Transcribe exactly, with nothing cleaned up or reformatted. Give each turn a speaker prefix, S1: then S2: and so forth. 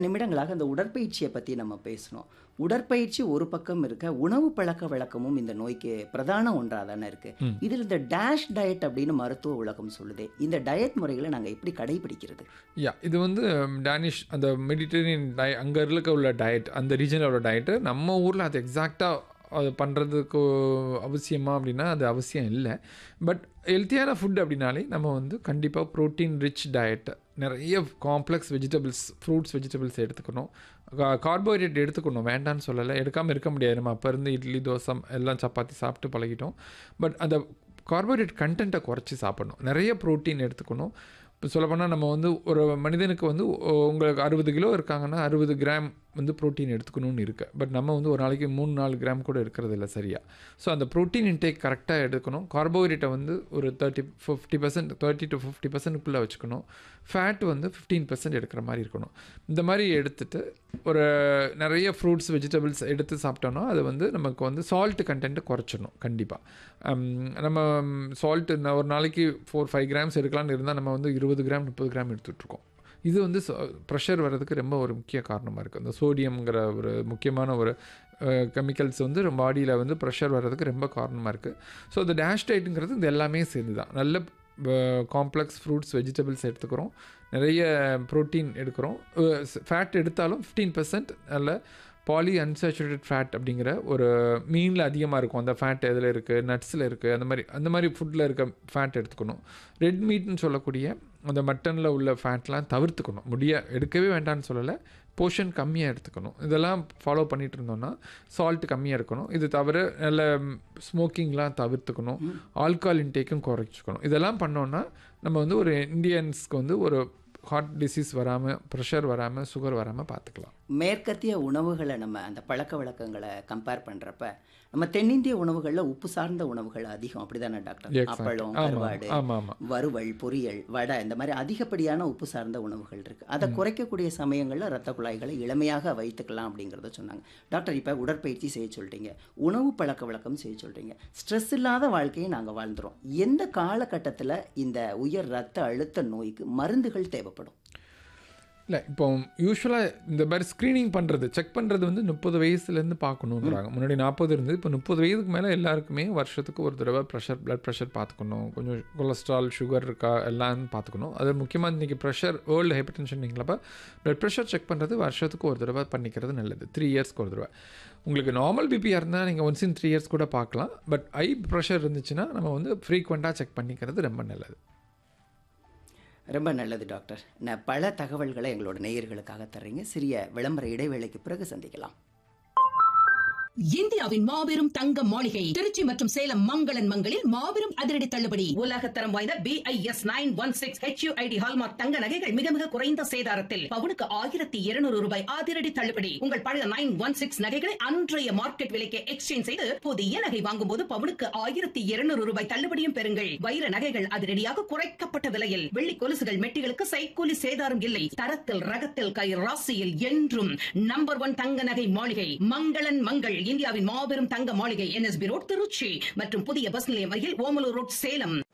S1: நிமிடங்களாக அந்த உடற்பயிற்சிய பத்தி நம்ம பேசினோம். உடற்பயிற்சி ஒரு பக்கம் இருக்க, உணவு பழக்கவழக்கமும் இந்த நோய்க்கு பிரதான ஒன்றா தானே இருக்கு.
S2: ம்.
S1: இதில இந்த டேஷ் டயட் அப்படின்னு மருத்துவ உலகம் சொல்லுதே. இந்த டயட் முறைகள நாங்க எப்படி கடைபிடிக்கிறது?
S2: யா இது வந்து டேனிஷ் அந்த மெடிட்டரேனியன் டய அங்க இருக்க உள்ள டயட், அந்த ரீஜன்ல உள்ள டயட்டு நம்ம ஊர்ல அது எக்ஸாக்ட்டா அது பண்ணுறதுக்கு அவசியமா அப்படின்னா, அது அவசியம் இல்ல. பட் ஹெல்த்தியான ஃபுட் அப்படின்னாலே நம்ம வந்து கண்டிப்பா புரோட்டீன் ரிச் டயட், நிறைய காம்ப்ளெக்ஸ் வெஜிடபிள்ஸ், ஃப்ரூட்ஸ், வெஜிடபிள்ஸ் எடுத்துக்கணும். கா கார்போஹைட்ரேட் எடுத்துக்கணும், வேண்டான்னு சொல்லலை. எடுக்காமல் இருக்க முடியாது. நம்ம அப்போ இருந்து இட்லி, தோசை எல்லாம் சப்பாத்தி சாப்பிட்டு பழகிட்டோம். பட் அந்த கார்போஹைட்ரேட் கண்டென்ட்டை குறைச்சி சாப்பிடணும். நிறைய புரோட்டீன் எடுத்துக்கணும். இப்போ சொல்லப்போனால் நம்ம வந்து ஒரு மனிதனுக்கு வந்து உங்களுக்கு அறுபது கிலோ இருக்காங்கன்னா அறுபது கிராம் வந்து ப்ரோட்டீன் எடுத்துக்கணும்னு இருக்குது. பட் நம்ம வந்து ஒரு நாளைக்கு மூணு நாலு கிராம் கூட இருக்கிறது இல்லை சரியாக. ஸோ அந்த ப்ரோட்டீன் இன்டேக் கரெக்டாக எடுக்கணும். கார்போஹைட்ரேட்டை வந்து ஒரு thirty fifty percent thirty to fifty பர்சன்ட்குள்ளே வச்சுக்கணும். ஃபேட் வந்து ஃபிஃப்டீன் பர்சன்ட் எடுக்கிற மாதிரி இருக்கணும். இந்த மாதிரி எடுத்துகிட்டு ஒரு நிறைய ஃப்ரூட்ஸ், வெஜிடபிள்ஸ் எடுத்து சாப்பிட்டோன்னா அது வந்து நமக்கு வந்து சால்ட்டு கண்டென்ட்டு குறைச்சிடணும் கண்டிப்பாக. நம்ம சால்ட்டு ஒரு நாளைக்கு ஃபோர் ஃபைவ் கிராம்ஸ் எடுக்கலான்னு இருந்தால் நம்ம வந்து இருபது கிராம் முப்பது கிராம் எடுத்துகிட்ருக்கோம். இது வந்து ப்ரெஷர் வர்றதுக்கு ரொம்ப ஒரு முக்கிய காரணமாக இருக்குது. அந்த சோடியம்ங்கிற ஒரு முக்கியமான ஒரு கெமிக்கல்ஸ் வந்து பாடியில் வந்து ப்ரெஷர் வர்றதுக்கு ரொம்ப காரணமாக இருக்குது. ஸோ இந்த டேஷ் டயட்டுங்கிறது இது எல்லாமே சேர்ந்து தான். நல்ல காம்ப்ளெக்ஸ் ஃப்ரூட்ஸ், வெஜிடபிள்ஸ் எடுத்துக்கிறோம், நிறைய ப்ரோட்டீன் எடுக்கிறோம். ஃபேட் எடுத்தாலும் ஃபிஃப்டீன் பர்சன்ட் நல்ல பாலி அன்சாச்சுரேட்டட் ஃபேட் அப்படிங்கிற ஒரு மீனில் அதிகமாக இருக்கும். அந்த ஃபேட் எதில் இருக்குது, நட்ஸில் இருக்குது, அந்த மாதிரி அந்த மாதிரி ஃபுட்டில் இருக்க ஃபேட் எடுத்துக்கணும். ரெட் மீட்னு சொல்லக்கூடிய அந்த மட்டனில் உள்ள ஃபேட்லாம் தவிர்த்துக்கணும். முடிய எடுக்கவே வேண்டாம்னு சொல்லலை, போர்ஷன் கம்மியாக எடுத்துக்கணும். இதெல்லாம் ஃபாலோ பண்ணிகிட்டு இருந்தோம்னா சால்ட் கம்மியாக இருக்கணும். இது தவிர நல்ல ஸ்மோக்கிங்லாம் தவிர்த்துக்கணும். ஆல்கஹால் இன்டேக்கும் குறைச்சிக்கணும். இதெல்லாம் பண்ணோன்னா நம்ம வந்து ஒரு இந்தியன்ஸ்க்கு வந்து ஒரு ஹார்ட் டிசீஸ் வராமல், ப்ரெஷர் வராமல், சுகர் வராமல் பார்த்துக்கலாம்.
S1: மேற்கத்திய உணவுகளை நம்ம அந்த பழக்க வழக்கங்களை கம்பேர் பண்ணுறப்ப நம்ம தென்னிந்திய உணவுகளில் உப்பு சார்ந்த உணவுகள் அதிகம், அப்படி தானே டாக்டர்? அப்பளம், கருவாடு, வறுவல், பொரியல், வடை, இந்த மாதிரி அதிகப்படியான உப்பு சார்ந்த உணவுகள் இருக்குது. அதை குறைக்கக்கூடிய சமயங்களில் இரத்த குழாய்களை இளமையாக வைத்துக்கலாம் அப்படிங்கிறத சொன்னாங்க. டாக்டர், இப்போ உடற்பயிற்சி செய்ய சொல்லிட்டீங்க, உணவு பழக்க வழக்கம் செய்ய சொல்கிறீங்க, ஸ்ட்ரெஸ் இல்லாத வாழ்க்கையை நாங்கள் வாழ்ந்துறோம். எந்த காலகட்டத்தில் இந்த உயர் இரத்த அழுத்த நோய்க்கு மருந்துகள் தேவைப்படும்?
S2: இல்லை, இப்போ யூஸ்வலாக இந்த மாதிரி ஸ்க்ரீனிங் பண்ணுறது, செக் பண்ணுறது வந்து முப்பது வயசுலேருந்து பார்க்கணுங்கிறாங்க. முன்னாடி நாற்பது இருந்தது, இப்போ முப்பது வயதுக்கு மேலே எல்லாருக்குமே வருஷத்துக்கு ஒரு தடவை ப்ரெஷர், பிளட் ப்ரெஷர் பார்த்துக்கணும். கொஞ்சம் கொலஸ்ட்ரால், சுகர் இருக்கா எல்லாம் பார்த்துக்கணும். அது முக்கியமாக இன்றைக்கி pressure, world hyper டென்ஷன்ங்களப்போ blood pressure check பண்ணுறது வருஷத்துக்கு ஒரு தடவை பண்ணிக்கிறது நல்லது. த்ரீ இயர்ஸ்க்கு ஒரு தடவை. உங்களுக்கு நார்மல் பிபியாக இருந்தால் நீங்கள் ஒன்ஸ் இன் த்ரீ இயர்ஸ் கூட பார்க்கலாம். பட் ஹை ப்ரெஷர் இருந்துச்சுன்னா நம்ம வந்து ஃப்ரீக்வெண்ட்டாக செக் பண்ணிக்கிறது ரொம்ப நல்லது.
S1: ரொம்ப நல்லது டாக்டர். நான் பல தகவல்களை எங்களோட நேயர்களுக்காக தர்றீங்க. சிறிய விளம்பர இடைவேளைக்கு பிறகு சந்திக்கலாம்.
S3: இந்தியாவின் மாபெரும் தங்க மாளிகை திருச்சி மற்றும் சேலம் மங்களன் மங்களில் மாபெரும் அதிரடி தள்ளுபடி. உலகத்தரம் வாய்ந்த B I S nine one six H you I D hallmark தங்க நகைகள் மிக மிக குறைந்த சேதாரத்தில் பவுனுக்கு ஆயிரத்தி இருநூறு ரூபாய் அதிரடி தள்ளுபடி. உங்கள் பழைய நைன் ஒன் சிக்ஸ் நகைகளை அன்றைய மார்க்கெட் விலைக்கு எக்ஸ்சேஞ்ச் செய்து புதிய நகை வாங்கும் போது பவுனுக்கு ஆயிரத்தி இருநூறு ரூபாய் தள்ளுபடியும் பெறுங்கள். வைர நகைகள் அதிரடியாக குறைக்கப்பட்ட விலையில். வெள்ளி கொலுசுகள், மெட்டிகளுக்கு சைக்கூலி சேதாரம் இல்லை. தரத்தில், ரகத்தில், கை ராசியில் என்றும் நம்பர் ஒன் தங்க நகை மாளிகை மங்களன் மங்கள். இந்தியாவின் மாபெரும் தங்க மாளிகை N S B road Trichy மற்றும் புதிய பஸ் நிலையம் அருகில் ஓமலூர் ரோட் சேலம்.